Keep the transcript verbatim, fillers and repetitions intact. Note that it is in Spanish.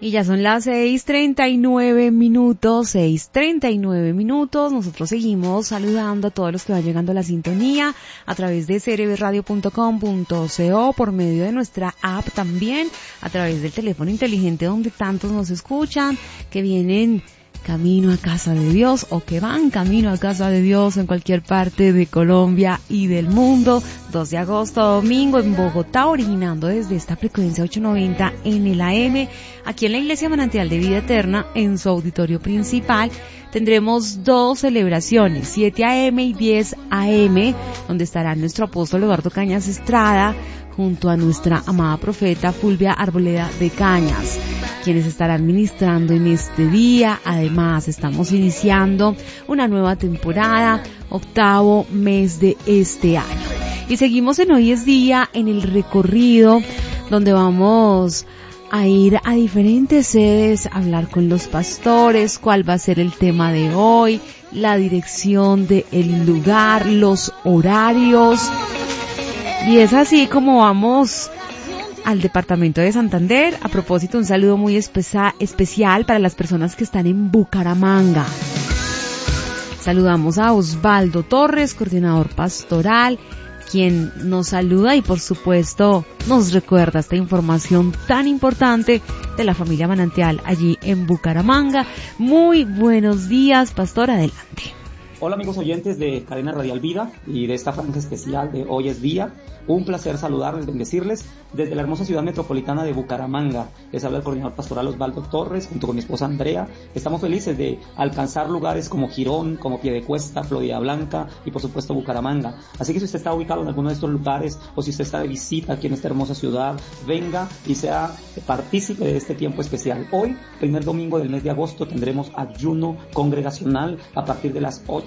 Y ya son las seis treinta y nueve minutos, seis treinta y nueve minutos. Nosotros seguimos saludando a todos los que van llegando a la sintonía a través de c r b radio punto com punto co, por medio de nuestra app también, a través del teléfono inteligente donde tantos nos escuchan, que vienen camino a casa de Dios o que van camino a casa de Dios en cualquier parte de Colombia y del mundo. dos de agosto, domingo, en Bogotá, originando desde esta frecuencia ochocientos noventa en el A M, aquí en la Iglesia Manantial de Vida Eterna, en su auditorio principal. Tendremos dos celebraciones, siete a m y diez a m, donde estará nuestro apóstol Eduardo Cañas Estrada, junto a nuestra amada profeta Fulvia Arboleda de Cañas, quienes estarán ministrando en este día. Además, estamos iniciando una nueva temporada, octavo mes de este año. Y seguimos en Hoy es Día, en el recorrido, donde vamos a ir a diferentes sedes, a hablar con los pastores, cuál va a ser el tema de hoy, la dirección del lugar, los horarios. Y es así como vamos al departamento de Santander. A propósito, un saludo muy espesa- especial para las personas que están en Bucaramanga. Saludamos a Osvaldo Torres, coordinador pastoral, quien nos saluda y por supuesto nos recuerda esta información tan importante de la familia Manantial allí en Bucaramanga. Muy buenos días, pastor, adelante. Hola amigos oyentes de Cadena Radial Vida y de esta franja especial de Hoy es Día. Un placer saludarles, bendecirles desde la hermosa ciudad metropolitana de Bucaramanga. Les habla el coordinador pastoral Osvaldo Torres junto con mi esposa Andrea. Estamos felices de alcanzar lugares como Girón, como Piedecuesta, Florida Blanca y por supuesto Bucaramanga. Así que si usted está ubicado en alguno de estos lugares o si usted está de visita aquí en esta hermosa ciudad, venga y sea partícipe de este tiempo especial. Hoy, primer domingo del mes de agosto, tendremos ayuno congregacional a partir de las ocho